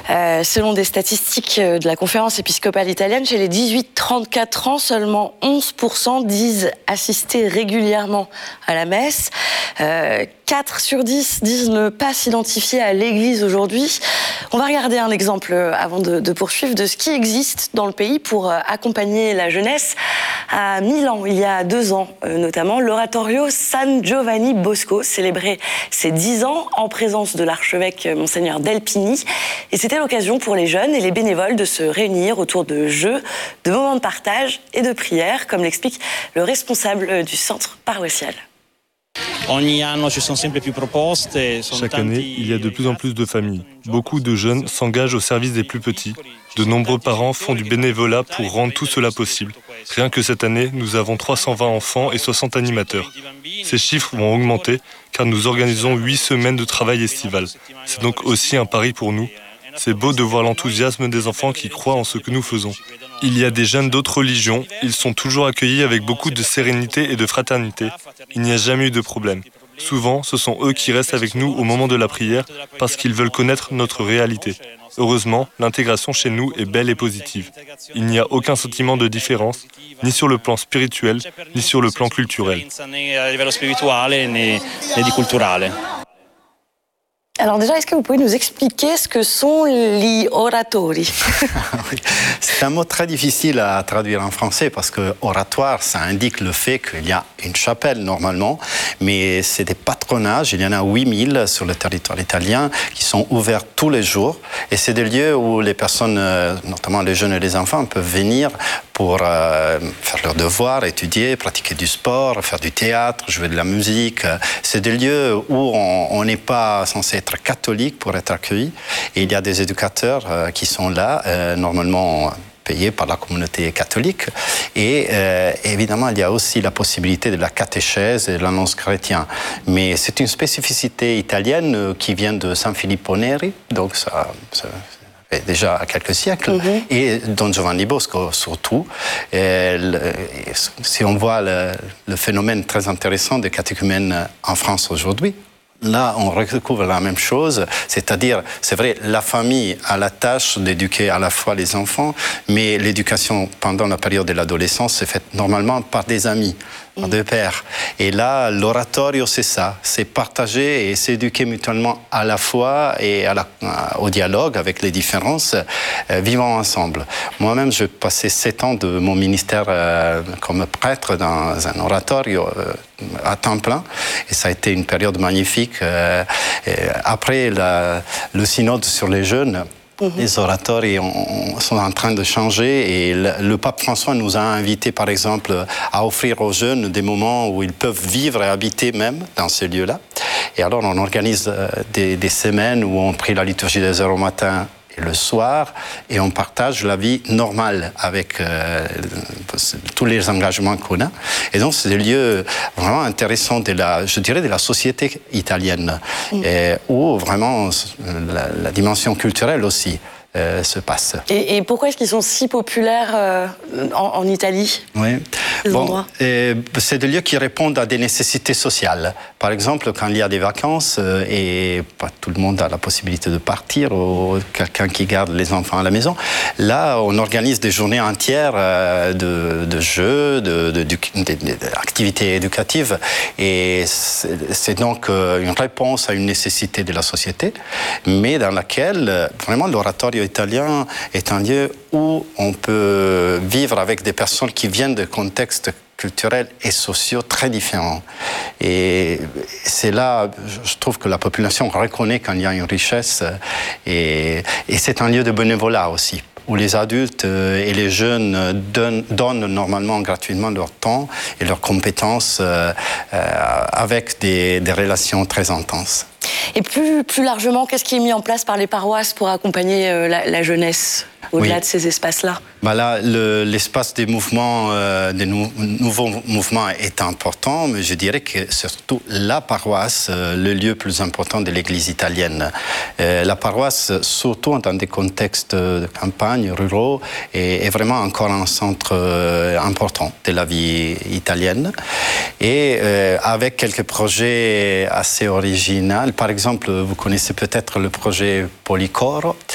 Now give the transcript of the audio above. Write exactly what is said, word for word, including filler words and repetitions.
Euh, selon des statistiques de la conférence épiscopale italienne, chez les dix-huit trente-quatre ans, seulement onze pour cent disent assister régulièrement à la messe. Euh, quatre sur dix disent ne pas s'identifier à l'Église aujourd'hui. On va regarder un exemple avant de, de poursuivre de ce qui existe dans le pays pour accompagner la jeunesse. À Milan, il y a deux ans notamment, l'oratorio San Giovanni Bosco célébrait ses dix ans en présence de l'archevêque Monseigneur Delpini. Et c'était l'occasion pour les jeunes et les bénévoles de se réunir autour de jeux, de moments de partage et de prières, comme l'explique le responsable du centre paroissial. Chaque année, il y a de plus en plus de familles. Beaucoup de jeunes s'engagent au service des plus petits. De nombreux parents font du bénévolat pour rendre tout cela possible. Rien que cette année, nous avons trois cent vingt enfants et soixante animateurs. Ces chiffres vont augmenter car nous organisons huit semaines de travail estival. C'est donc aussi un pari pour nous. C'est beau de voir l'enthousiasme des enfants qui croient en ce que nous faisons. Il y a des jeunes d'autres religions, ils sont toujours accueillis avec beaucoup de sérénité et de fraternité. Il n'y a jamais eu de problème. Souvent, ce sont eux qui restent avec nous au moment de la prière parce qu'ils veulent connaître notre réalité. Heureusement, l'intégration chez nous est belle et positive. Il n'y a aucun sentiment de différence, ni sur le plan spirituel, ni sur le plan culturel. Alors déjà, est-ce que vous pouvez nous expliquer ce que sont les oratori? Oui. C'est un mot très difficile à traduire en français parce que oratoire, ça indique le fait qu'il y a une chapelle normalement, mais c'est des patronages, il y en a huit mille sur le territoire italien qui sont ouverts tous les jours et c'est des lieux où les personnes, notamment les jeunes et les enfants, peuvent venir pour euh, faire leurs devoirs, étudier, pratiquer du sport, faire du théâtre, jouer de la musique. C'est des lieux où on n'est pas censé être catholique pour être accueilli. Et il y a des éducateurs euh, qui sont là, euh, normalement payés par la communauté catholique. Et euh, évidemment, il y a aussi la possibilité de la catéchèse et de l'annonce chrétienne. Mais c'est une spécificité italienne qui vient de San Filippo Neri, donc ça... ça déjà à quelques siècles, mm-hmm. et Don Giovanni Bosco surtout. Et le, et si on voit le, le phénomène très intéressant des catéchumènes en France aujourd'hui, là, on redécouvre la même chose, c'est-à-dire, c'est vrai, la famille a la tâche d'éduquer à la fois les enfants, mais l'éducation pendant la période de l'adolescence c'est faite normalement par des amis, par deux pères. Et là, l'oratorio, c'est ça, c'est partager et s'éduquer mutuellement à la fois et à la, au dialogue avec les différences, euh, vivant ensemble. Moi-même, j'ai passé sept ans de mon ministère euh, comme prêtre dans un oratorio euh, à temps plein, et ça a été une période magnifique. Euh, après la, le synode sur les jeunes, Mmh. les oratori on, sont en train de changer et le, le pape François nous a invités par exemple à offrir aux jeunes des moments où ils peuvent vivre et habiter même dans ces lieux-là. Et alors on organise des, des semaines où on prie la liturgie des heures au matin et le soir, et on partage la vie normale avec euh, tous les engagements qu'on a. Et donc, c'est des lieux vraiment intéressants de la, je dirais, de la société italienne, mmh. et où vraiment la, la dimension culturelle aussi euh, se passe. Et, et pourquoi est-ce qu'ils sont si populaires euh, en, en Italie? Oui. Bon, c'est des lieux qui répondent à des nécessités sociales. Par exemple, quand il y a des vacances euh, et pas tout le monde a la possibilité de partir, ou quelqu'un qui garde les enfants à la maison, là, on organise des journées entières euh, de, de jeux, d'activités éducatives. Et c'est donc euh, une réponse à une nécessité de la société, mais dans laquelle, euh, vraiment, l'oratorio italien est un lieu où on peut vivre avec des personnes qui viennent de contextes culturels et sociaux très différents. Et c'est là, je trouve que la population reconnaît qu'il y a une richesse, et, et c'est un lieu de bénévolat aussi, où les adultes et les jeunes donnent, donnent normalement gratuitement leur temps et leurs compétences euh, avec des, des relations très intenses. Et plus, plus largement, qu'est-ce qui est mis en place par les paroisses pour accompagner euh, la, la jeunesse au-delà oui. de ces espaces-là? Bah là, le, l'espace des mouvements, euh, des nou- nouveaux mouvements est important, mais je dirais que surtout la paroisse, euh, le lieu plus important de l'Église italienne. Euh, la paroisse, surtout dans des contextes de campagne, ruraux, est, est vraiment encore un centre euh, important de la vie italienne. Et euh, avec quelques projets assez originaux, par exemple, vous connaissez peut-être le projet Policoro,